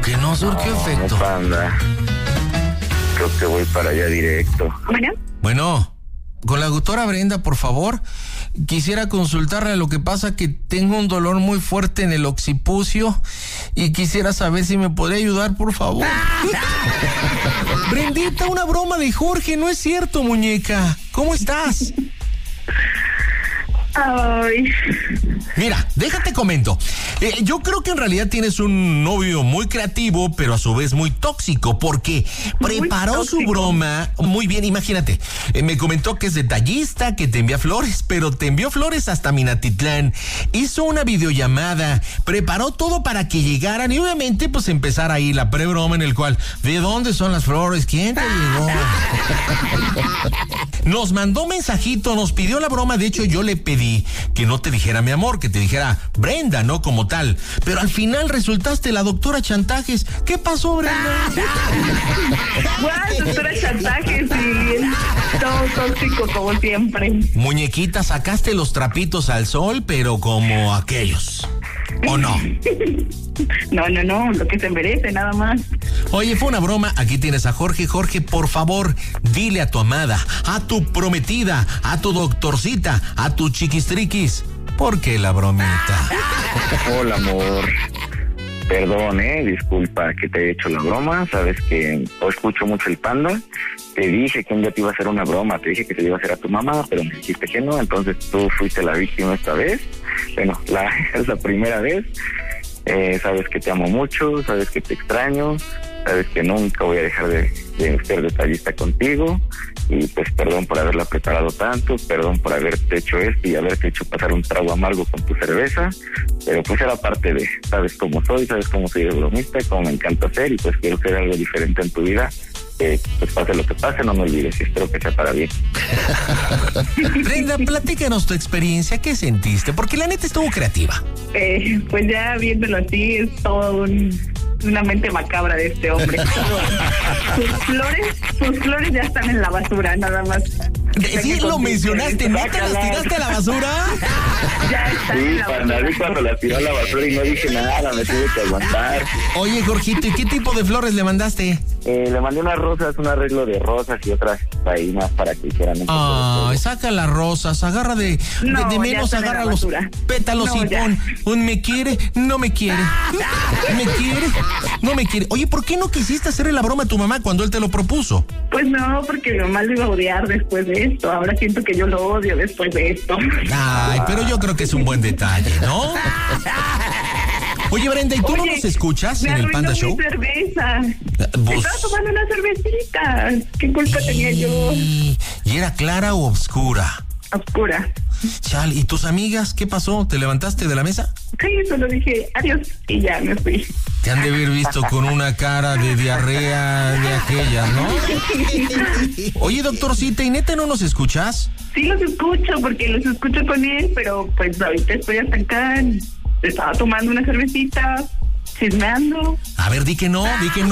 que no surgió efecto. Panda. Creo que voy para allá directo. Bueno, con la doctora Brenda, por favor, quisiera consultarle. Lo que pasa que tengo un dolor muy fuerte en el occipucio y quisiera saber si me podría ayudar, por favor. Brendita, una broma de Jorge, no es cierto, muñeca. ¿Cómo estás? Ay. Mira, déjate comento. Yo creo que en realidad tienes un novio muy creativo, pero a su vez muy tóxico, porque preparó su broma muy bien. Imagínate, me comentó que es detallista, que te envía flores, pero te envió flores hasta Minatitlán. Hizo una videollamada, preparó todo para que llegaran y obviamente pues empezar ahí la prebroma en el cual, ¿de dónde son las flores? ¿Quién te llegó? Nos mandó mensajito, nos pidió la broma. De hecho, yo le pedí que no te dijera mi amor, que te dijera Brenda, ¿no? Como tal. Pero al final resultaste la doctora Chantajes. ¿Qué pasó, Brenda? ¿Cuál doctora Chantajes? Sí, todo tóxico como siempre. Muñequita, sacaste los trapitos al sol, pero como aquellos. ¿O no? No, lo que se merece, nada más. Oye, fue una broma. Aquí tienes a Jorge. Jorge, por favor, dile a tu amada, a tu prometida, a tu doctorcita, a tu chiquistriquis, ¿por qué la bromita? Hola, amor. Perdón, disculpa que te he hecho la broma. Sabes que escucho mucho el Panda. Te dije que un día te iba a hacer una broma. Te dije que te iba a hacer a tu mamá, pero me dijiste que no. Entonces tú fuiste la víctima esta vez. Bueno, es la primera vez. Sabes que te amo mucho, sabes que te extraño, sabes que nunca voy a dejar de ser detallista contigo. Y pues perdón por haberla preparado tanto, perdón por haberte hecho esto y haberte hecho pasar un trago amargo con tu cerveza, pero pues era parte de, sabes cómo soy de bromista, cómo me encanta hacer y pues quiero hacer algo diferente en tu vida. Pues pase lo que pase, no me olvides, espero que sea para bien. Brenda, platícanos tu experiencia, ¿qué sentiste? Porque la neta estuvo creativa. Pues ya viéndolo así, es todo una mente macabra de este hombre. Sus flores ya están en la basura, nada más. Sí, lo mencionaste, ¿neta las tiraste a la basura? Ya está. Sí, para mí cuando la tiró a la basura y no dije nada, me tuve que aguantar. Oye, Jorgito, ¿y qué tipo de flores le mandaste? Le mandé unas rosas, un arreglo de rosas y otras ahí más para que hicieran un poco de saca las rosas, agarra de menos, agarra los pétalos y pon un me quiere, no me quiere. Me quiere, no me quiere. Oye, ¿por qué no quisiste hacerle la broma a tu mamá cuando él te lo propuso? Pues no, porque mi mamá lo iba a odiar después de esto. Ahora siento que yo lo odio después de esto. Ay, pero yo creo que es un buen detalle, ¿no? Oye, Brenda, ¿y tú no nos escuchas en el Panda Show? Cerveza. Estaba tomando una cervecita. ¿Qué culpa tenía yo? ¿Y era clara o oscura? Oscura. Chal, ¿y tus amigas qué pasó? ¿Te levantaste de la mesa? Sí, solo dije adiós y ya me fui. Te han de haber visto con una cara de diarrea de aquella, ¿no? Oye, doctorcita, ¿y neta no nos escuchas? Sí los escucho porque los escucho con él, pero pues ahorita estoy hasta acá. Estaba tomando una cervecita, chismeando. A ver, di que no.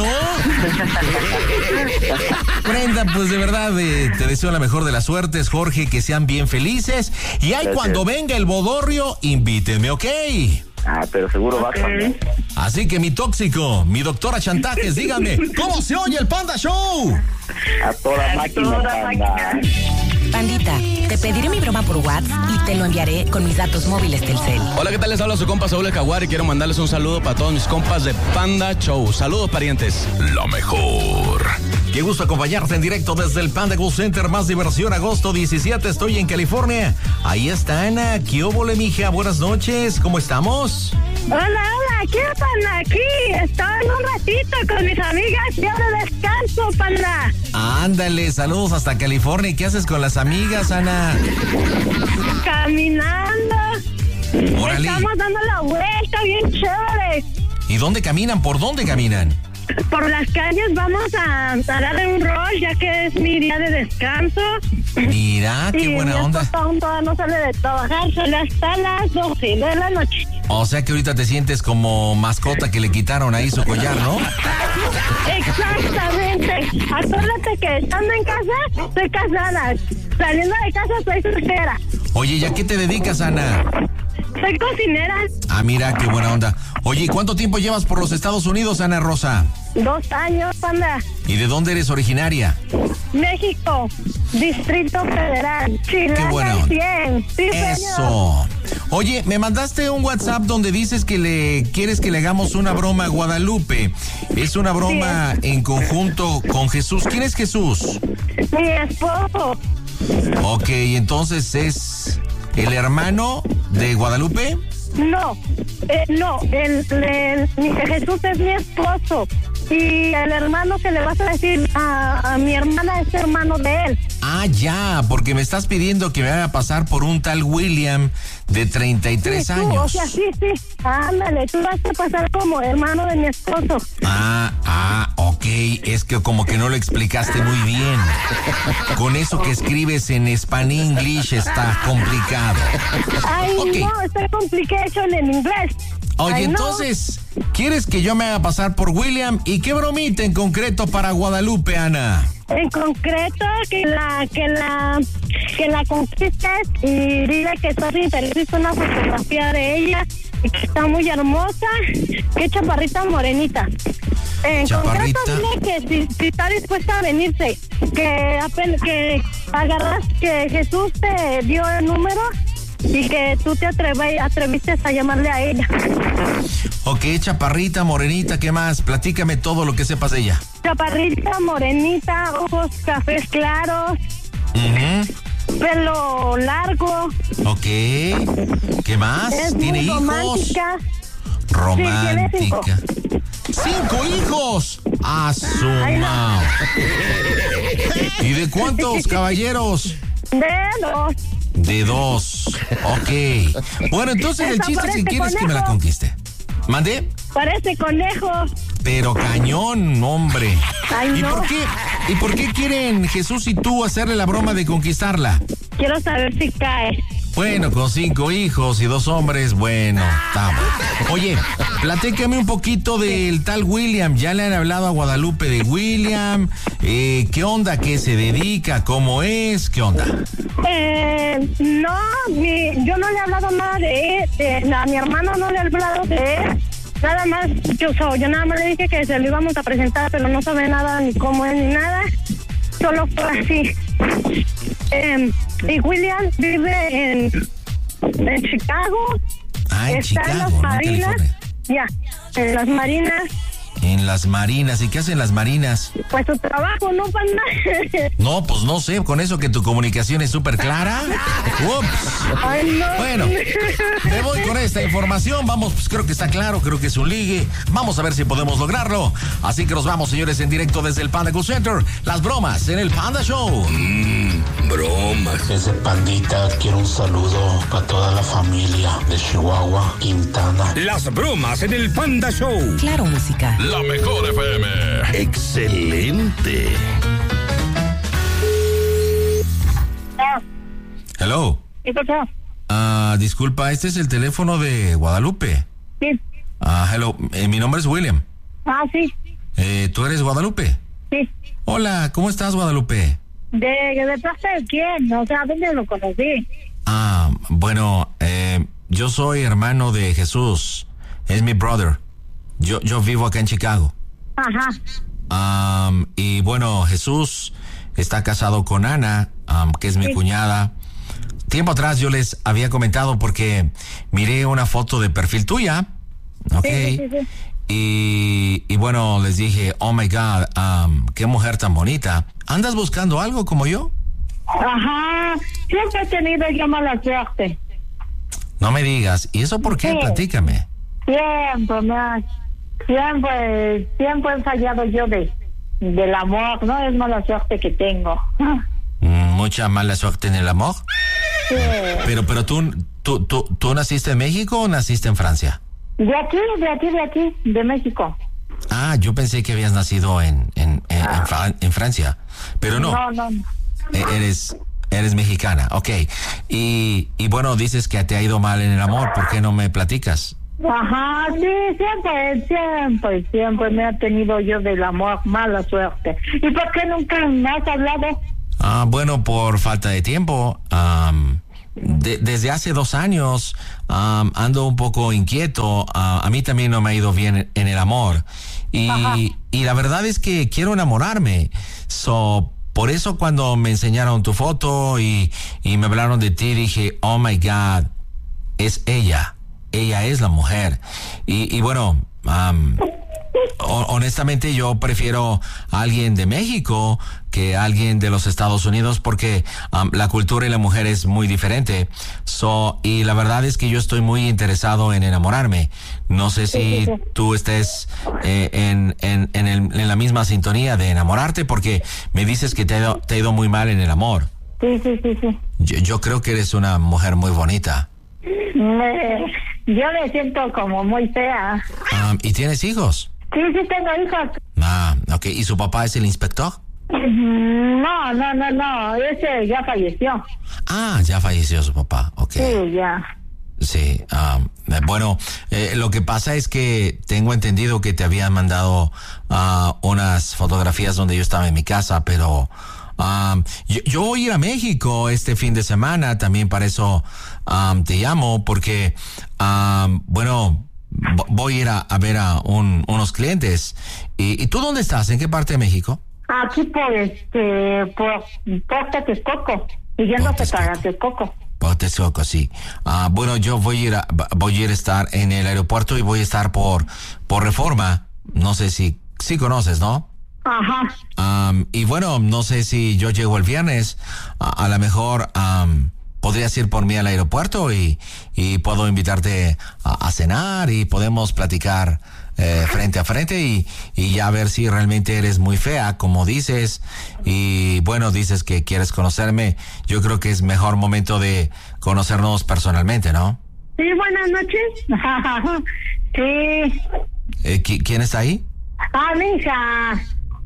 Brenda, pues de verdad te deseo la mejor de las suertes, Jorge, que sean bien felices. Y ahí cuando venga el bodorrio, invítenme, ¿ok? Pero seguro va a cambiar. Así que mi tóxico, mi doctora Chantajes, díganme, ¿cómo se oye el Panda Show? A toda máquina, Panda. Pandita, te pediré mi broma por WhatsApp y te lo enviaré con mis datos móviles Telcel. Hola, ¿qué tal? Les habla su compa Saúl el Jaguar y quiero mandarles un saludo para todos mis compas de Panda Show. Saludos, parientes. Lo mejor. Qué gusto acompañarte en directo desde el Panda Go Center. Más diversión, agosto 17, estoy en California. Ahí está Ana. ¿Qué óvole, mija? Buenas noches, ¿cómo estamos? Hola, ¿qué panda? Aquí estaba en un ratito con mis amigas, ya de descanso, panda. Ándale, saludos hasta California. ¿Qué haces con las amigas, Ana? Caminando. Órale. Estamos dando la vuelta, bien chévere. ¿Y dónde caminan? ¿Por dónde caminan? Por las calles vamos a darle un rol, ya que es mi día de descanso. Mira, qué buena onda. Mi esposa aún todavía no sale de trabajar, solo hasta las 12 de la noche. O sea que ahorita te sientes como mascota que le quitaron ahí su collar, ¿no? Exactamente. Acuérdate que estando en casa, estoy casada. Saliendo de casa, estoy soltera. Oye, ¿y a qué te dedicas, Ana? Soy cocinera. Ah, mira, qué buena onda. Oye, ¿y cuánto tiempo llevas por los Estados Unidos, Ana Rosa? 2 años, panda. ¿Y de dónde eres originaria? México, Distrito Federal. Chilanga Qué buena onda. 100. Sí, señor. Eso. Oye, me mandaste un WhatsApp donde dices que quieres que le hagamos una broma a Guadalupe. Es una broma en conjunto con Jesús. ¿Quién es Jesús? Mi esposo. Ok, entonces es el hermano de Guadalupe. No, Jesús es mi esposo. Y el hermano que le vas a decir a mi hermana es hermano de él. Ah, ya, porque me estás pidiendo que me haga pasar por un tal William de 33 Sí, años. O sea, sí. Ándale, tú vas a pasar como hermano de mi esposo. Ok, es que como que no lo explicaste muy bien. Con eso que escribes en Spanish está complicado. Ay, Ok. no, está complicado en inglés. Oye, Ay, no. entonces, ¿quieres que yo me haga pasar por William? ¿Y qué bromita en concreto para Guadalupe, Ana? En concreto, que la conquistes y dile que estás interesado en una fotografía de ella y que está muy hermosa, que chaparrita morenita. En Chaparrita. concreto, dile que si está dispuesta a venirse, que agarras, que Jesús te dio el número y que tú te atreviste a llamarle a ella. Ok, chaparrita, morenita, ¿qué más? Platícame todo lo que sepas de ella. Chaparrita, morenita, ojos cafés claros, pelo largo. Ok, ¿qué más? Es ¿Tiene muy hijos? romántica. Romántica. Sí, tiene 5 hijos. ¡A su Ay, no. mao! ¿Y de cuántos caballeros? De 2. De 2. Ok. Bueno, entonces el Esa chiste es que parece quieres que me la conejo. conquiste. ¿Mandé? Parece conejo. Pero cañón, hombre. Ay, no. ¿Y por qué quieren Jesús y tú hacerle la broma de conquistarla? Quiero saber si cae. Bueno, con 5 hijos y 2 hombres, bueno, estamos. Oye, platícame un poquito del tal William. ¿Ya le han hablado a Guadalupe de William? ¿Qué onda? ¿A qué se dedica? ¿Cómo es? ¿Qué onda? No, yo no le he hablado nada de él. A mi hermano no le he hablado de él. Nada más, yo nada más le dije que se lo íbamos a presentar, pero no sabe nada ni cómo es ni nada. Solo fue así. Y William vive en Chicago. Ah, en Está Chicago, en las ¿no? Marinas. California. Ya, en las Marinas. En las Marinas. ¿Y qué hacen las Marinas? Pues su trabajo, ¿no, panda? No, pues no sé, con eso que tu comunicación es súper clara. Ups. Ay, no. Bueno, me voy con esta información. Vamos, pues creo que está claro, creo que es un ligue. Vamos a ver si podemos lograrlo. Así que nos vamos, señores, en directo desde el Panda Cool Center. Las bromas en el Panda Show. Bromas. Ese pandita, quiero un saludo para toda la familia de Chihuahua, Quintana. Las bromas en el Panda Show. Claro, música. La mejor FM. Excelente. Hello. ¿Qué pasó? Disculpa, este es el teléfono de Guadalupe. Sí. Hello, mi nombre es William. Sí. ¿Tú eres Guadalupe? Sí. Hola, ¿cómo estás, Guadalupe? ¿De parte de quién? O sea, ¿dónde lo conocí? Bueno, yo soy hermano de Jesús. Es mi brother. Yo vivo acá en Chicago. Ajá. Y bueno, Jesús está casado con Ana, que es mi cuñada. Tiempo atrás yo les había comentado porque miré una foto de perfil tuya. Ok. Sí. Y bueno, les dije, oh my God, qué mujer tan bonita. ¿Andas buscando algo como yo? Ajá. Siempre he tenido yo mala suerte. No me digas. ¿Y eso por qué? Sí. Platícame. Siempre he fallado yo del amor, ¿no? Es mala suerte que tengo. Mucha mala suerte en el amor. Sí. Pero ¿tú naciste en México o naciste en Francia? De aquí, de México. Yo pensé que habías nacido en Francia, pero no. No. Eres mexicana, ok. Y bueno, dices que te ha ido mal en el amor, ¿por qué no me platicas? Ajá, sí, siempre me ha tenido yo del amor mala suerte. ¿Y por qué nunca me has hablado? Bueno, por falta de tiempo. Desde hace 2 años ando un poco inquieto. A mí también no me ha ido bien en el amor. Y la verdad es que quiero enamorarme. Por eso cuando me enseñaron tu foto y me hablaron de ti, dije, oh my God, es ella. Ella es la mujer. Y bueno, honestamente yo prefiero a alguien de México que a alguien de los Estados Unidos porque la cultura y la mujer es muy diferente. Y la verdad es que yo estoy muy interesado en enamorarme. No sé si tú estés en la misma sintonía de enamorarte porque me dices que te ha ido muy mal en el amor. Sí. Yo creo que eres una mujer muy bonita. Yo me siento como muy fea. ¿Y tienes hijos? Sí, tengo hijos. Ok. ¿Y su papá es el inspector? No, ese ya falleció. Ya falleció su papá, ok. Sí, ya. Sí, bueno, lo que pasa es que tengo entendido que te habían mandado unas fotografías donde yo estaba en mi casa, pero yo voy a ir a México este fin de semana, también para eso te llamo, porque, bueno, voy a ir a ver a unos clientes. ¿Y tú dónde estás? ¿En qué parte de México? Aquí por Texcoco, yéndose para Texcoco. Por Texcoco, sí. Bueno, yo voy a ir a estar en el aeropuerto y voy a estar por Reforma. No sé si conoces, ¿no? Y bueno, no sé si yo llego el viernes. A lo mejor podrías ir por mí al aeropuerto y puedo invitarte a cenar y podemos platicar frente a frente y ya ver si realmente eres muy fea, como dices. Y bueno, dices que quieres conocerme. Yo creo que es mejor momento de conocernos personalmente, ¿no? Sí, buenas noches. Sí. ¿Quién está ahí? Mi hija.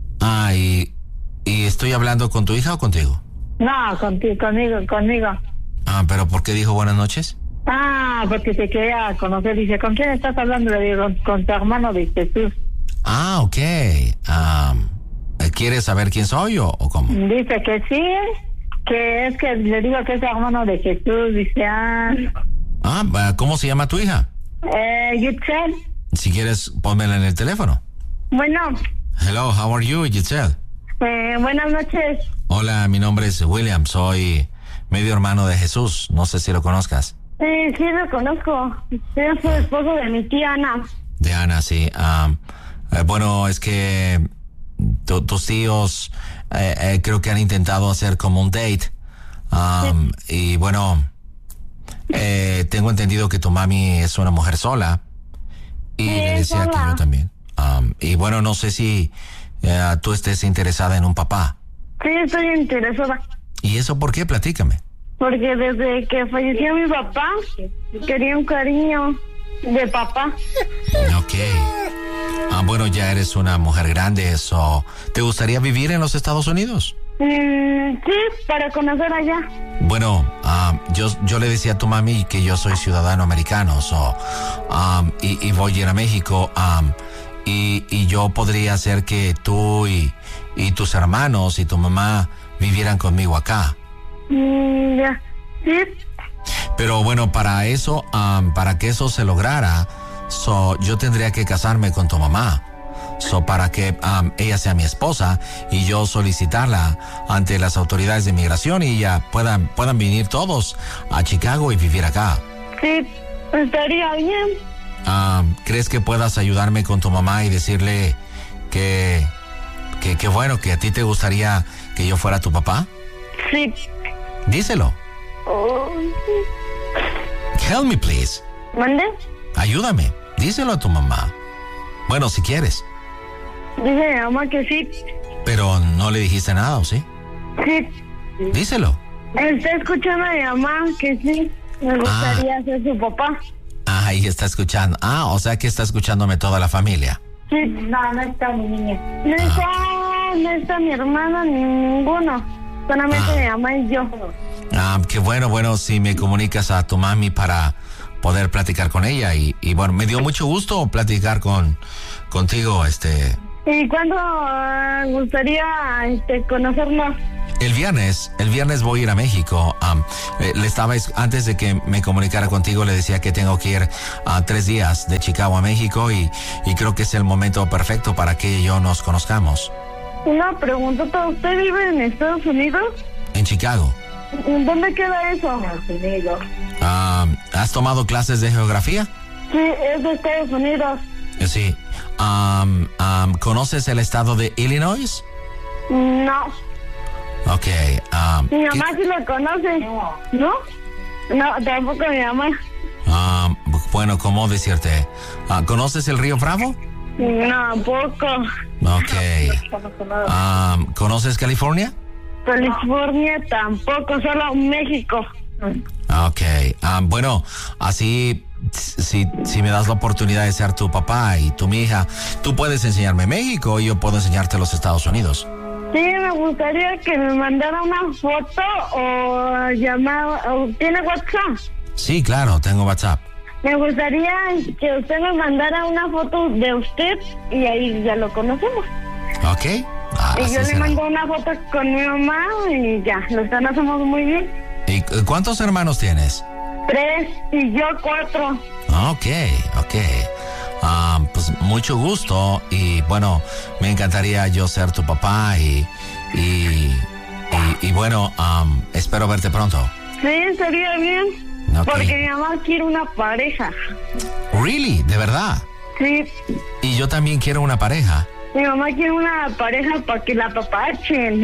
¿Y estoy hablando con tu hija o contigo? No, conmigo. ¿Pero por qué dijo buenas noches? Porque te quería conocer. Dice, ¿con quién estás hablando? Le digo, con tu hermano de Jesús. Ok. ¿Quieres saber quién soy o cómo? Dice que sí, que es que le digo que es hermano de Jesús. Dice, ¿cómo se llama tu hija? Yitzel. Si quieres, pónmela en el teléfono. Bueno. Hello, how are you, Yitzel? Buenas noches. Hola, mi nombre es William, soy medio hermano de Jesús, no sé si lo conozcas. Sí, lo conozco. Soy su esposo de mi tía Ana. De Ana, sí. Bueno, es que tus tíos creo que han intentado hacer como un date. Y bueno, tengo entendido que tu mami es una mujer sola. Y le decía que yo también. Y bueno, no sé si tú estés interesada en un papá. Sí, estoy interesada. ¿Y eso por qué? Platícame. Porque desde que falleció mi papá, quería un cariño de papá. Ok. Bueno, ya eres una mujer grande, ¿eso te gustaría vivir en los Estados Unidos? Sí, para conocer allá. Bueno, yo le decía a tu mami que yo soy ciudadano americano, y voy a ir a México, y yo podría hacer que tú y tus hermanos y tu mamá vivieran conmigo acá. Ya, sí. Pero bueno, para eso, para que eso se lograra, yo tendría que casarme con tu mamá. Para que ella sea mi esposa y yo solicitarla ante las autoridades de inmigración y ya puedan venir todos a Chicago y vivir acá. Sí, estaría bien. ¿Crees que puedas ayudarme con tu mamá y decirle que bueno, que a ti te gustaría que yo fuera tu papá? Sí. Díselo. Help me, please. ¿Mande? Ayúdame. Díselo a tu mamá. Bueno, si quieres. Dice mi mamá que sí. Pero no le dijiste nada, ¿o sí? Sí. Díselo. Está escuchando a mi mamá que sí. Me gustaría ser su papá. Ahí está escuchando. O sea que está escuchándome toda la familia. Sí. No está mi niña. No está mi hermana ni ninguno. Solamente mi mamá y yo. Qué bueno, si me comunicas a tu mami para poder platicar con ella y bueno, me dio mucho gusto platicar contigo, ¿Y cuándo gustaría conocernos? El viernes voy a ir a México. Antes de que me comunicara contigo, le decía que tengo que ir 3 días de Chicago a México y creo que es el momento perfecto para que ella y yo nos conozcamos. Una pregunta, ¿usted vive en Estados Unidos? En Chicago. ¿Dónde queda eso? ¿Has tomado clases de geografía? Sí, es de Estados Unidos. Sí. ¿Conoces el estado de Illinois? No. Ok. Mi mamá sí lo conoce. ¿No? No, tampoco mi mamá. Bueno, ¿cómo decirte? ¿Conoces el río Bravo? No, poco. Ok. ¿Conoces California? California tampoco, solo México. Ok. Bueno, así, si me das la oportunidad de ser tu papá y tu mi hija, tú puedes enseñarme México y yo puedo enseñarte los Estados Unidos. Sí, me gustaría que me mandara una foto o llamada. ¿Tiene WhatsApp? Sí, claro, tengo WhatsApp. Me gustaría que usted me mandara una foto de usted y ahí ya lo conocemos. Ok. Y yo le mando una foto con mi mamá y ya, los conocemos muy bien. ¿Y cuántos hermanos tienes? 3 y yo 4. Ok. Pues mucho gusto y bueno, me encantaría yo ser tu papá y bueno, espero verte pronto. Sí, sería bien. Okay. Porque mi mamá quiere una pareja. Really, ¿de verdad? Sí. Y yo también quiero una pareja. Mi mamá quiere una pareja para que la apapachen.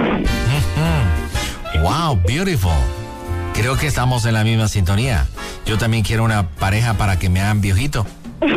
Wow, beautiful. Creo que estamos en la misma sintonía. Yo también quiero una pareja para que me hagan viejito.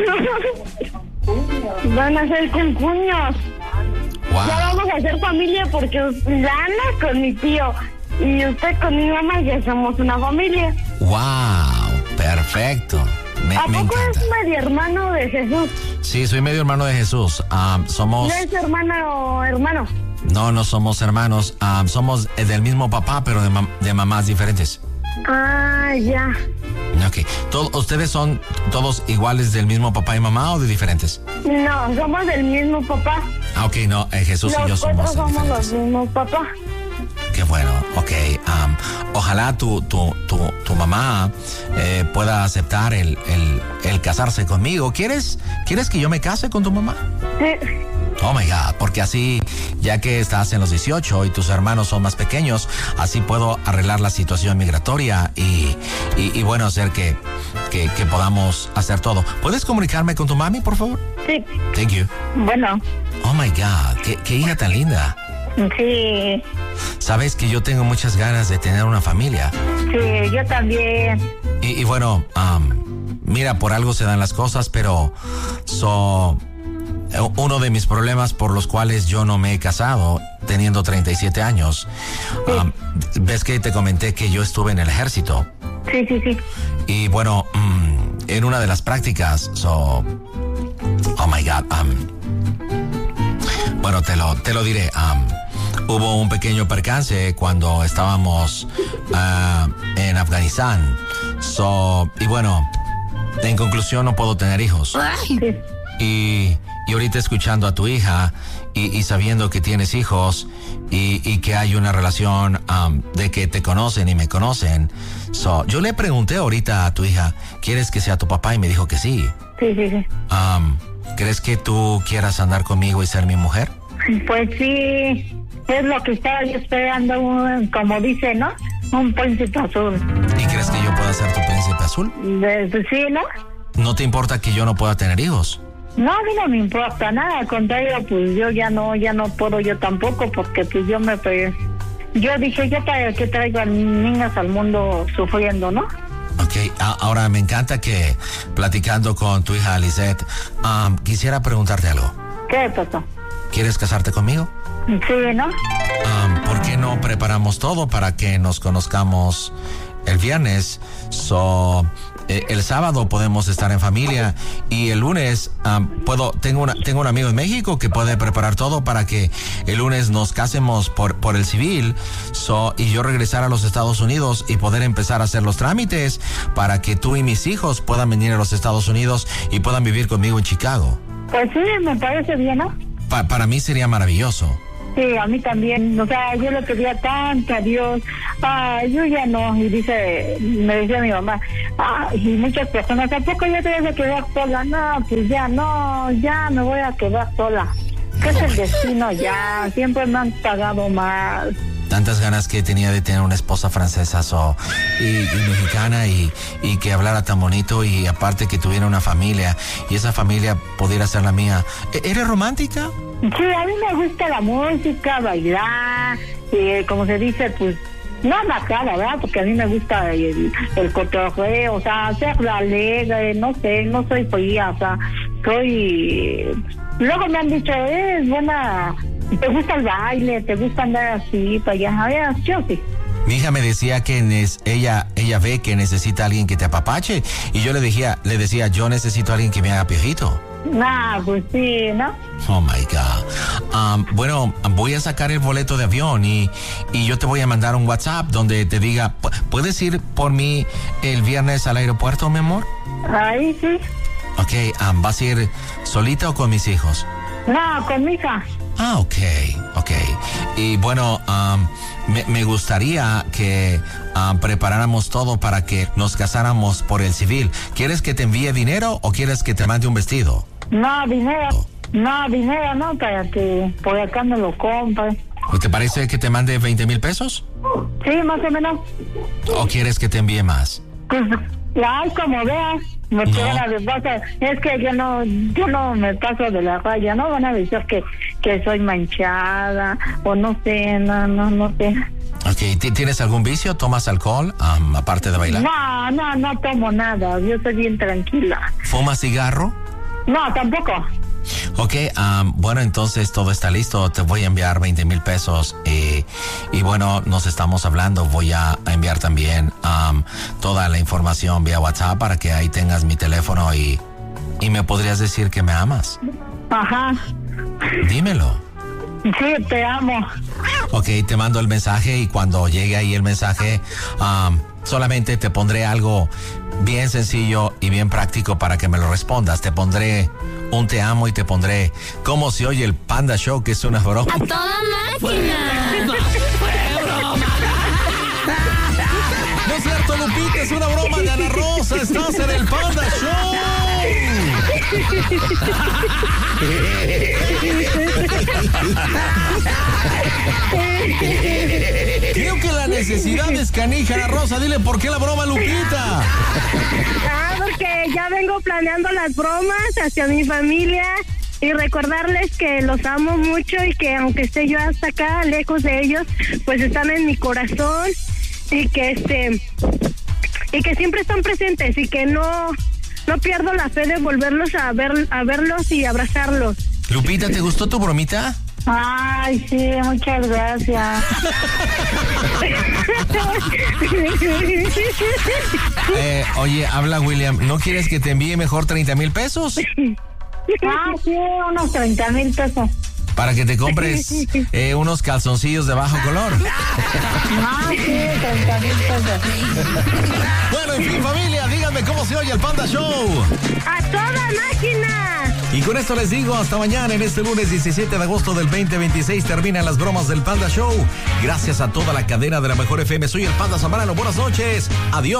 Van a ser concuños. Wow. Ya vamos a hacer familia porque la Ana con mi tío y usted con mi mamá ya somos una familia. Wow, perfecto. ¿A poco encanta. es medio hermano de Jesús? Sí, soy medio hermano de Jesús. Somos... ¿No es hermana o hermano? No somos hermanos. Somos del mismo papá, pero de mamás diferentes. Ah, ya. Ok. ¿Ustedes son todos iguales del mismo papá y mamá o de diferentes? No, somos del mismo papá. Ok, no, Jesús y yo somos los mismos papás. Qué bueno, ok. Ojalá tu mamá pueda aceptar el casarse conmigo. ¿Quieres que yo me case con tu mamá? Sí. Oh my God, porque así, ya que estás en los 18 y tus hermanos son más pequeños, así puedo arreglar la situación migratoria y bueno, hacer que podamos hacer todo. ¿Puedes comunicarme con tu mami, por favor? Sí. Thank you. Bueno. Oh my God, qué hija tan linda. Sí. Sabes que yo tengo muchas ganas de tener una familia. Sí, yo también. Y bueno, mira, por algo se dan las cosas, pero uno de mis problemas por los cuales yo no me he casado, teniendo 37 años, ves que te comenté que yo estuve en el ejército. Sí. Y bueno, en una de las prácticas, oh my God, bueno, te lo diré, hubo un pequeño percance cuando estábamos en Afganistán. Y bueno, en conclusión no puedo tener hijos. Y ahorita escuchando a tu hija y sabiendo que tienes hijos y que hay una relación de que te conocen y me conocen. Yo le pregunté ahorita a tu hija, ¿quieres que sea tu papá? Y me dijo que sí. Sí. ¿Crees que tú quieras andar conmigo y ser mi mujer? Pues sí, es lo que estaba yo esperando, como dice, ¿no? Un príncipe azul. ¿Y crees que yo pueda ser tu príncipe azul? Sí, ¿no? ¿No te importa que yo no pueda tener hijos? No, a mí no me importa nada, al contrario, pues yo ya no puedo yo tampoco, porque pues yo dije, yo para qué traigo a niñas al mundo sufriendo, ¿no? Ok, ahora me encanta que platicando con tu hija Lisette, quisiera preguntarte algo. ¿Qué pasó? ¿Quieres casarte conmigo? Sí, ¿no? ¿Por qué no preparamos todo para que nos conozcamos el viernes? El sábado podemos estar en familia y el lunes tengo un amigo en México que puede preparar todo para que el lunes nos casemos por el civil y yo regresar a los Estados Unidos y poder empezar a hacer los trámites para que tú y mis hijos puedan venir a los Estados Unidos y puedan vivir conmigo en Chicago. Pues sí, me parece bien, ¿no? Para mí sería maravilloso. Sí, a mí también, o sea, yo le pedía tanto a Dios, yo ya no, y me decía mi mamá, y muchas personas, ¿tampoco ya te vas a quedar sola? No, pues ya me voy a quedar sola. ¿Qué es el destino ya? Siempre me han pagado mal. Tantas ganas que tenía de tener una esposa francesa y mexicana y que hablara tan bonito y aparte que tuviera una familia y esa familia pudiera ser la mía. ¿Eres romántica? Sí, a mí me gusta la música, bailar, como se dice, pues, no matar, ¿verdad? Porque a mí me gusta el cotorreo, o sea, ser alegre, no sé, no soy fría, o sea, luego me han dicho, buena, te gusta el baile, te gusta andar así, para allá, a ver, yo sí. Mi hija me decía que ella ve que necesita a alguien que te apapache y yo le decía, yo necesito a alguien que me haga piojito. Pues sí, ¿no? Oh my God. Bueno, voy a sacar el boleto de avión y yo te voy a mandar un WhatsApp donde te diga, ¿puedes ir por mí el viernes al aeropuerto, mi amor? Ahí sí. Ok, ¿vas a ir solita o con mis hijos? No, con mi hija. Ok. Y bueno, me gustaría que preparáramos todo para que nos casáramos por el civil. ¿Quieres que te envíe dinero o quieres que te mande un vestido? No, dinero no, para que por acá me lo compre. ¿Te parece que te mande 20,000 pesos? Sí, más o menos. ¿O quieres que te envíe más? Pues, como veas. No. Es que yo no me paso de la raya, no van a decir que soy manchada o no sé, no sé. Ok, ¿tienes algún vicio? ¿Tomas alcohol aparte de bailar? No tomo nada, yo soy bien tranquila. ¿Fumas cigarro? No, tampoco. Ok, bueno, entonces todo está listo. Te voy a enviar 20,000 pesos y bueno, nos estamos hablando. Voy a enviar también toda la información vía WhatsApp para que ahí tengas mi teléfono y me podrías decir que me amas. Ajá. Dímelo. Sí, te amo. Ok, te mando el mensaje y cuando llegue ahí el mensaje, solamente te pondré algo bien sencillo y bien práctico para que me lo respondas. Te pondré un te amo y te pondré cómo se oye el Panda Show, que es una broma. ¡A toda máquina! ¡Fue broma! No es cierto, Lupita, es una broma de Ana Rosa. Estás en el Panda Show. Creo que la necesidad es canija, Ana Rosa. Dile por qué la broma, Lupita. Porque ya vengo planeando las bromas hacia mi familia y recordarles que los amo mucho y que aunque esté yo hasta acá, lejos de ellos, pues están en mi corazón y que siempre están presentes y que no pierdo la fe de volverlos a verlos y abrazarlos. Lupita, ¿te gustó tu bromita? Ay, sí, muchas gracias. Oye, habla William, ¿no quieres que te envíe mejor 30,000 pesos? Sí, unos 30,000 pesos. Para que te compres unos calzoncillos de bajo color. Sí, 30,000 pesos. Bueno, en fin, familia, díganme cómo se oye el Panda Show. ¡A toda máquina! Y con esto les digo hasta mañana. En este lunes 17 de agosto del 2026 terminan las bromas del Panda Show. Gracias a toda la cadena de la Mejor FM. Soy el Panda Zambrano. Buenas noches. Adiós.